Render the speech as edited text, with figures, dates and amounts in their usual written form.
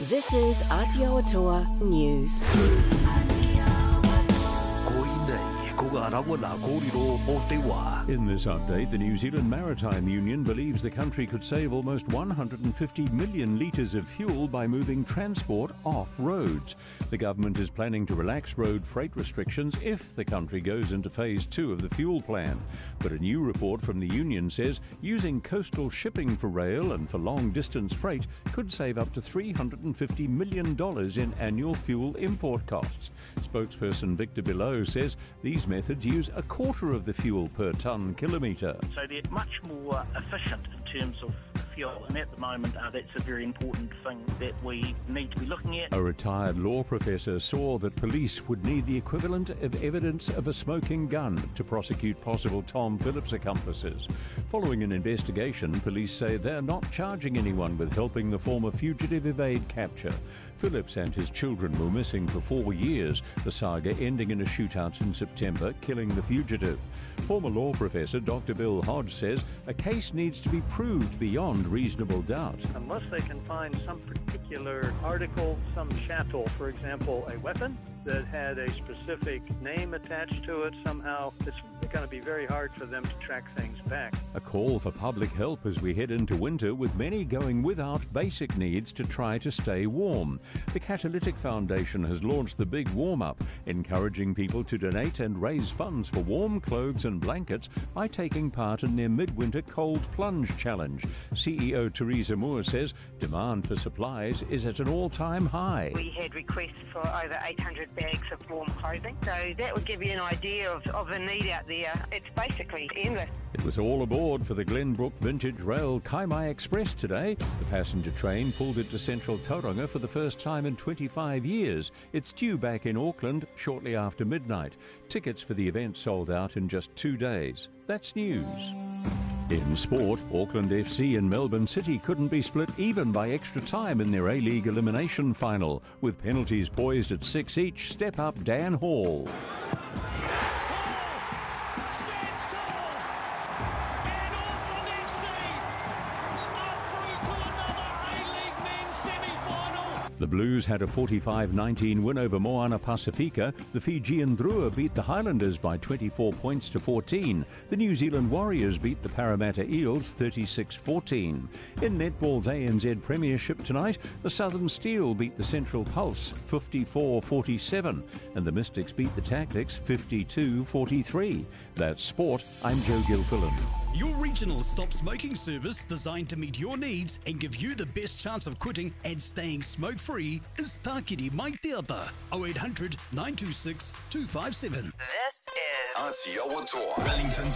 This is Aotearoa News. In this update, the New Zealand Maritime Union believes the country could save almost 150 million litres of fuel by moving transport off roads. The government is planning to relax road freight restrictions if the country goes into phase 2 of the fuel plan. But a new report from the union says using coastal shipping for rail and for long-distance freight could save up to $350 million in annual fuel import costs. Spokesperson Victor Below says these methods use a quarter of the fuel per tonne kilometre. So they're much more efficient in terms of fuel, and at the moment that's a very important thing that we need to be looking at. A retired law professor saw that police would need the equivalent of evidence of a smoking gun to prosecute possible Tom Phillips accomplices. Following an investigation, police say they're not charging anyone with helping the former fugitive evade capture. Phillips and his children were missing for 4 years, the saga ending in a shootout in September, killing the fugitive. Former law professor Dr. Bill Hodge says a case needs to be proved beyond reasonable doubt. Unless they can find some particular article, some chattel, for example, a weapon that had a specific name attached to it, somehow it's going to be very hard for them to track things back. A call for public help as we head into winter, with many going without basic needs to try to stay warm. The Catalytic Foundation has launched the Big Warm Up, encouraging people to donate and raise funds for warm clothes and blankets by taking part in their Midwinter Cold Plunge Challenge. CEO Teresa Moore says demand for supplies is at an all-time high. We had requests for over 800 bags of warm clothing, so that would give you an idea of the need out there. It's basically endless. It was all aboard for the Glenbrook Vintage Rail Kaimai Express today. The passenger train pulled into central Tauranga for the first time in 25 years. It's due back in Auckland shortly after midnight. Tickets for the event sold out in just 2 days. That's news. In sport, Auckland FC and Melbourne City couldn't be split even by extra time in their A-League elimination final. With penalties poised at 6 each, step up Dan Hall. The Blues had a 45-19 win over Moana Pacifica. The Fijian Drua beat the Highlanders by 24 points to 14. The New Zealand Warriors beat the Parramatta Eels 36-14. In netball's ANZ Premiership tonight, the Southern Steel beat the Central Pulse 54-47, and the Mystics beat the Tactics 52-43. That's sport. I'm Joe Gilfillan. Your regional stop smoking service designed to meet your needs and give you the best chance of quitting and staying smoke-free is Tākiri Mai Te Ata, 0800 926 257. This is Aotearoa Wellington.